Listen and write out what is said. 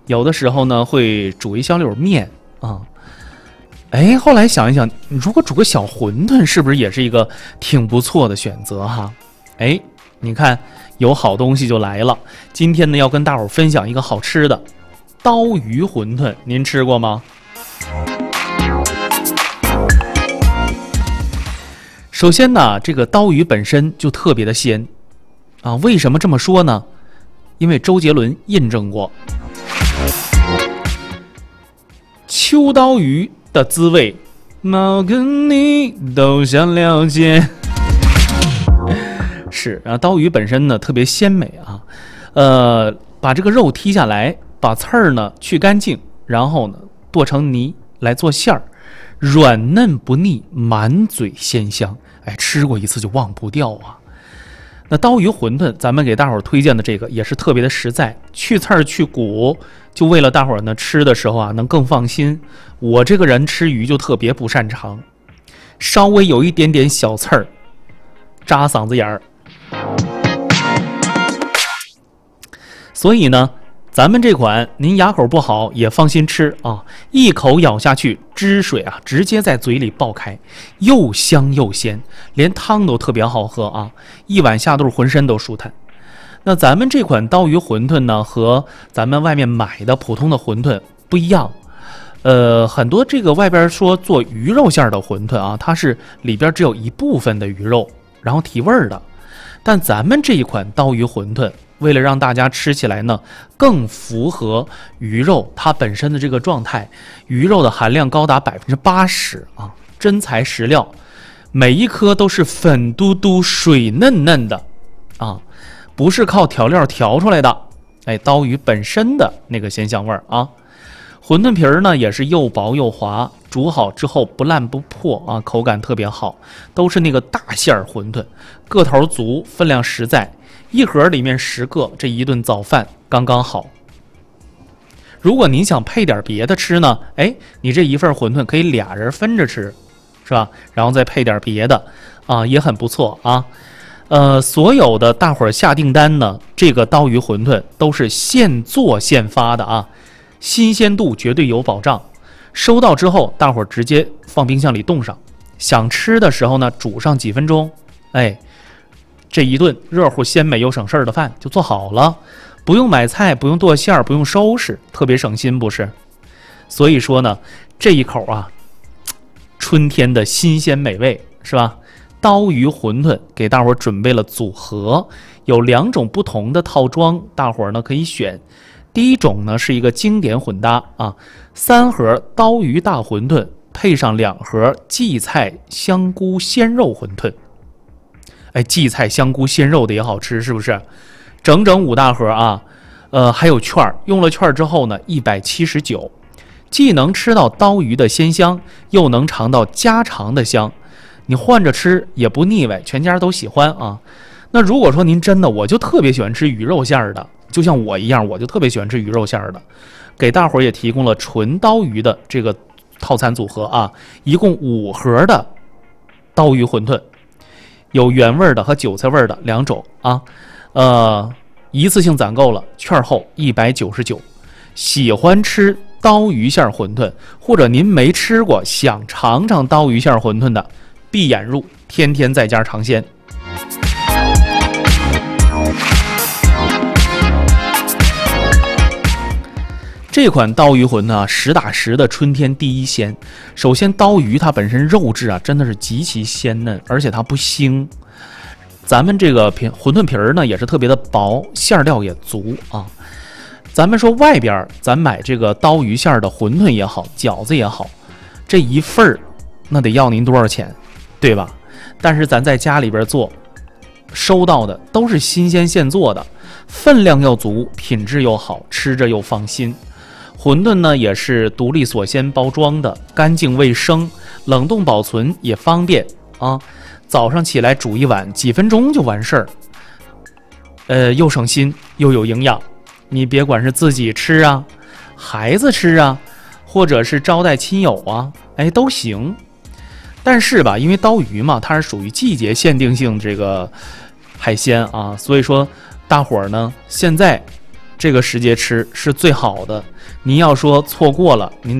有的时候呢会煮一小绺面啊。哎，后来想一想，如果煮个小馄饨，是不是也是一个挺不错的选择哈？哎，你看有好东西就来了。今天呢要跟大伙儿分享一个好吃的刀鱼馄饨，您吃过吗？首先呢，这个刀鱼本身就特别的鲜啊。为什么这么说呢？因为周杰伦印证过，秋刀鱼的滋味，猫跟你都想了解。是啊，刀鱼本身呢特别鲜美啊。把这个肉剔下来，把刺儿呢去干净，然后呢剁成泥来做馅儿，软嫩不腻，满嘴鲜香。哎，吃过一次就忘不掉啊。那刀鱼馄饨，咱们给大伙儿推荐的这个也是特别的实在，去刺儿去骨，就为了大伙儿呢吃的时候啊能更放心。我这个人吃鱼就特别不擅长，稍微有一点点小刺儿，扎嗓子眼儿。所以呢，咱们这款您牙口不好也放心吃啊，一口咬下去，汁水啊直接在嘴里爆开，又香又鲜，连汤都特别好喝啊，一碗下肚浑身都舒坦。那咱们这款刀鱼馄饨呢，和咱们外面买的普通的馄饨不一样。很多这个外边说做鱼肉馅的馄饨啊，它是里边只有一部分的鱼肉，然后提味儿的。但咱们这一款刀鱼馄饨，为了让大家吃起来呢更符合鱼肉它本身的这个状态，鱼肉的含量高达80%啊，真材实料，每一颗都是粉嘟嘟水嫩嫩的啊，不是靠调料调出来的。哎，刀鱼本身的那个鲜香味儿啊。馄饨皮儿呢也是又薄又滑，煮好之后不烂不破啊，口感特别好，都是那个大馅儿馄饨，个头足，分量实在，一盒里面10个，这一顿早饭刚刚好。如果您想配点别的吃呢，哎，你这一份馄饨可以俩人分着吃，是吧？然后再配点别的啊，也很不错啊。所有的大伙儿下订单呢，这个刀鱼馄饨都是现做现发的啊。新鲜度绝对有保障，收到之后大伙儿直接放冰箱里冻上，想吃的时候呢煮上几分钟，哎，这一顿热乎鲜美又省事儿的饭就做好了，不用买菜，不用剁馅儿，不用收拾，特别省心不是？所以说呢，这一口啊，春天的新鲜美味是吧？刀鱼馄饨给大伙儿准备了组合，有2种不同的套装，大伙儿呢可以选。第一种呢是一个经典混搭啊，3盒刀鱼大馄饨配上2盒荠菜香菇鲜肉馄饨。哎，荠菜香菇鲜肉的也好吃，是不是？整整5大盒啊。还有券，用了券之后呢179，既能吃到刀鱼的鲜香，又能尝到家常的香，你换着吃也不腻歪，全家都喜欢啊。那如果说您真的我就特别喜欢吃鱼肉馅儿的，就像我一样，我就特别喜欢吃鱼肉馅儿的，给大伙儿也提供了纯刀鱼的这个套餐组合啊，一共5盒的刀鱼馄饨，有原味的和韭菜味的2种啊。一次性攒够了，券后199。喜欢吃刀鱼馅馄饨，或者您没吃过想尝尝刀鱼馅馄饨的，闭眼入，天天在家尝鲜。这款刀鱼馄饨啊，实打实的春天第一鲜。首先，刀鱼它本身肉质啊，真的是极其鲜嫩，而且它不腥。咱们这个馄饨皮儿呢，也是特别的薄，馅料也足啊。咱们说外边，咱买这个刀鱼馅的馄饨也好，饺子也好，这一份儿那得要您多少钱，对吧？但是咱在家里边做，收到的都是新鲜现做的，分量又足，品质又好，吃着又放心。馄饨呢也是独立锁鲜包装的，干净卫生，冷冻保存也方便啊。早上起来煮一碗，几分钟就完事儿。又省心又有营养。你别管是自己吃啊，孩子吃啊，或者是招待亲友啊，哎都行。但是吧，因为刀鱼嘛，它是属于季节限定性这个海鲜啊，所以说大伙儿呢现在这个时节吃是最好的。您要说错过了，您